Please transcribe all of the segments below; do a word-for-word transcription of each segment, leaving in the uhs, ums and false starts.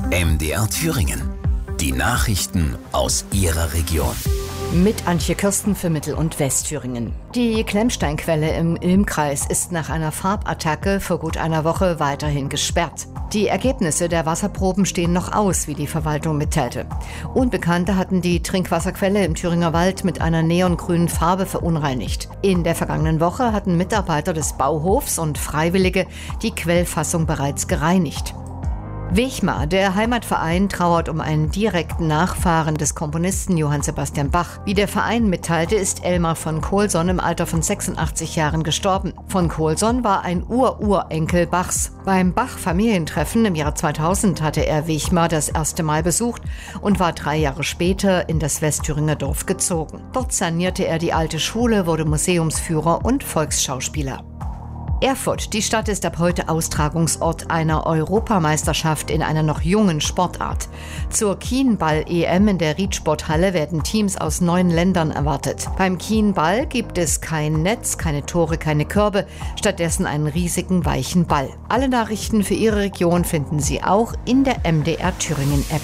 M D R Thüringen. Die Nachrichten aus Ihrer Region. Mit Antje Kirsten für Mittel- und Westthüringen. Die Klemmsteinquelle im Ilmkreis ist nach einer Farbattacke vor gut einer Woche weiterhin gesperrt. Die Ergebnisse der Wasserproben stehen noch aus, wie die Verwaltung mitteilte. Unbekannte hatten die Trinkwasserquelle im Thüringer Wald mit einer neongrünen Farbe verunreinigt. In der vergangenen Woche hatten Mitarbeiter des Bauhofs und Freiwillige die Quellfassung bereits gereinigt. Wechmar, der Heimatverein, trauert um einen direkten Nachfahren des Komponisten Johann Sebastian Bach. Wie der Verein mitteilte, ist Elmar von Colson im Alter von sechsundachtzig Jahren gestorben. Von Colson war ein Ur-Urenkel Bachs. Beim Bach-Familientreffen im Jahr zweitausend hatte er Wechmar das erste Mal besucht und war drei Jahre später in das Westthüringer Dorf gezogen. Dort sanierte er die alte Schule, wurde Museumsführer und Volksschauspieler. Erfurt, die Stadt ist ab heute Austragungsort einer Europameisterschaft in einer noch jungen Sportart. Zur Kienball-E M in der Riedsporthalle werden Teams aus neun Ländern erwartet. Beim Kienball gibt es kein Netz, keine Tore, keine Körbe, stattdessen einen riesigen weichen Ball. Alle Nachrichten für Ihre Region finden Sie auch in der M D R Thüringen App.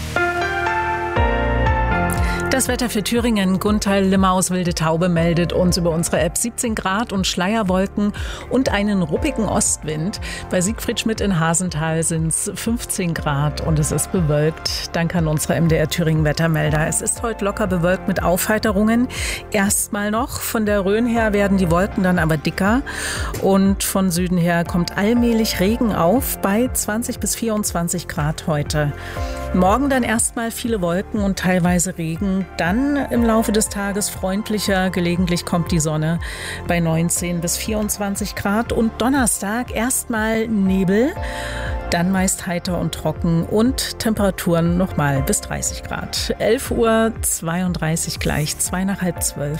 Das Wetter für Thüringen. Gunther Limmer aus Wilde Taube meldet uns über unsere App siebzehn Grad und Schleierwolken und einen ruppigen Ostwind. Bei Siegfried Schmidt in Hasenthal sind es fünfzehn Grad und es ist bewölkt. Danke an unsere M D R Thüringen Wettermelder. Es ist heute locker bewölkt mit Aufheiterungen. Erstmal noch. Von der Rhön her werden die Wolken dann aber dicker und von Süden her kommt allmählich Regen auf bei zwanzig bis vierundzwanzig Grad heute. Morgen dann erstmal viele Wolken und teilweise Regen. Dann im Laufe des Tages freundlicher, gelegentlich kommt die Sonne bei neunzehn bis vierundzwanzig Grad. Und Donnerstag erstmal Nebel, dann meist heiter und trocken und Temperaturen nochmal bis dreißig Grad. elf Uhr zweiunddreißig gleich, zwei nach halb zwölf.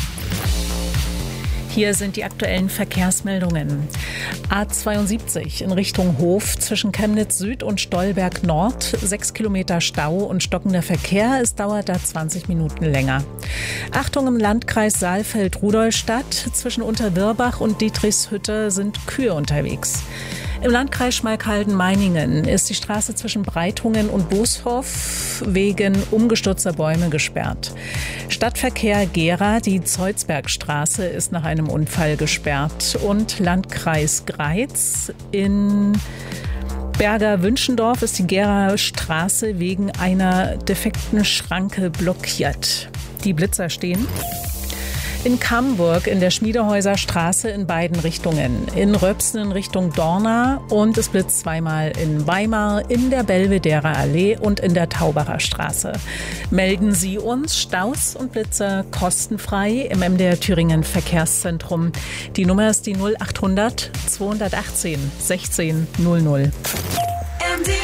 Hier sind die aktuellen Verkehrsmeldungen. A zweiundsiebzig in Richtung Hof zwischen Chemnitz Süd und Stolberg Nord. Sechs Kilometer Stau und stockender Verkehr. Es dauert da zwanzig Minuten länger. Achtung im Landkreis Saalfeld-Rudolstadt. Zwischen Unterwirbach und Dietrichshütte sind Kühe unterwegs. Im Landkreis Schmalkalden-Meiningen ist die Straße zwischen Breitungen und Booshof wegen umgestürzter Bäume gesperrt. Stadtverkehr Gera, die Zeuzbergstraße ist nach einem Unfall gesperrt. Und Landkreis Greiz in Berger Wünschendorf ist die Gera Straße wegen einer defekten Schranke blockiert. Die Blitzer stehen. In Camburg in der Schmiedehäuser Straße in beiden Richtungen. In Röpsen in Richtung Dorna und es blitzt zweimal in Weimar, in der Belvederer Allee und in der Taubacher Straße. Melden Sie uns Staus und Blitzer kostenfrei im M D R Thüringen Verkehrszentrum. Die Nummer ist die null achthundert zweihundertachtzehn sechzehn null null. M D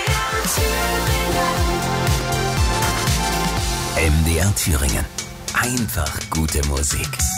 R Thüringen. M D R Thüringen. Einfach gute Musik.